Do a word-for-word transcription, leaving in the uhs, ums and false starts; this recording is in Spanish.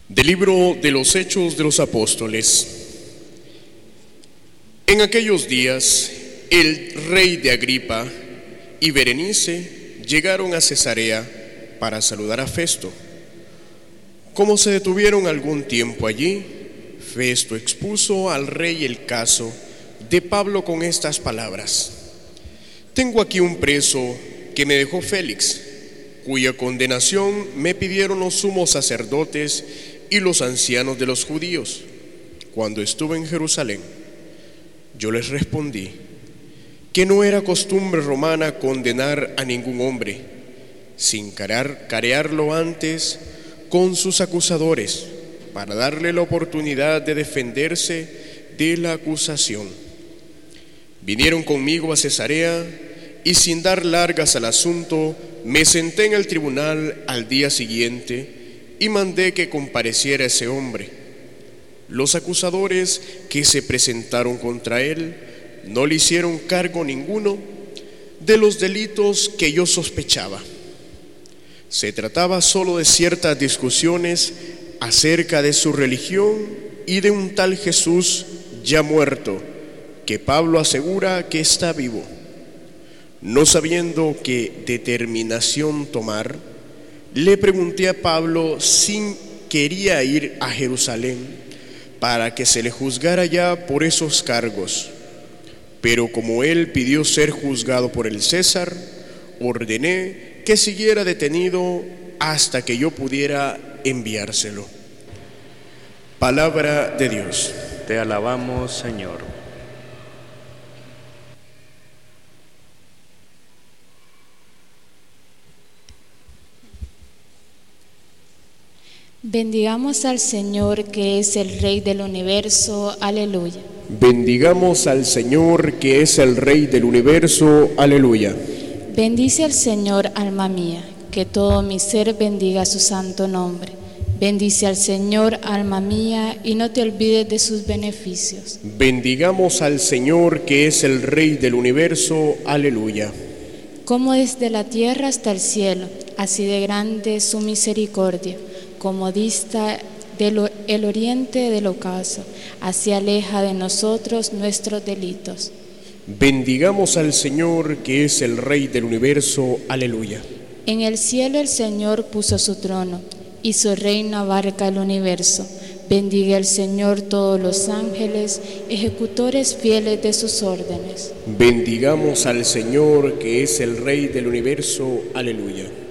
Del libro de los Hechos de los Apóstoles. En aquellos días, el rey de Agripa y Berenice llegaron a Cesarea para saludar a Festo. Como se detuvieron algún tiempo allí, Festo expuso al rey el caso de Pablo con estas palabras: Tengo aquí un preso que me dejó Félix, cuya condenación me pidieron los sumos sacerdotes y los ancianos de los judíos cuando estuve en Jerusalén. Yo les respondí que no era costumbre romana condenar a ningún hombre sin carear, carearlo antes con sus acusadores, para darle la oportunidad de defenderse de la acusación. Vinieron conmigo a Cesarea y, sin dar largas al asunto, me senté en el tribunal al día siguiente y mandé que compareciera ese hombre. Los acusadores que se presentaron contra él no le hicieron cargo ninguno de los delitos que yo sospechaba. Se trataba solo de ciertas discusiones acerca de su religión y de un tal Jesús ya muerto, que Pablo asegura que está vivo. No sabiendo qué determinación tomar, le pregunté a Pablo si quería ir a Jerusalén para que se le juzgara allá por esos cargos. Pero como él pidió ser juzgado por el César, ordené que siguiera detenido hasta que yo pudiera enviárselo. Palabra de Dios. Te alabamos, Señor. Bendigamos al Señor, que es el Rey del universo. Aleluya. Bendigamos al Señor, que es el Rey del universo. Aleluya. Bendice al Señor, alma mía, que todo mi ser bendiga su santo nombre. Bendice al Señor, alma mía, y no te olvides de sus beneficios. Bendigamos al Señor, que es el Rey del universo. Aleluya. Como desde la tierra hasta el cielo, así de grande es su misericordia. Como dista del, el oriente del ocaso, así aleja de nosotros nuestros delitos. Bendigamos al Señor, que es el Rey del universo. Aleluya. En el cielo el Señor puso su trono, y su reino abarca el universo. Bendiga el Señor todos los ángeles, ejecutores fieles de sus órdenes. Bendigamos al Señor, que es el Rey del universo. Aleluya.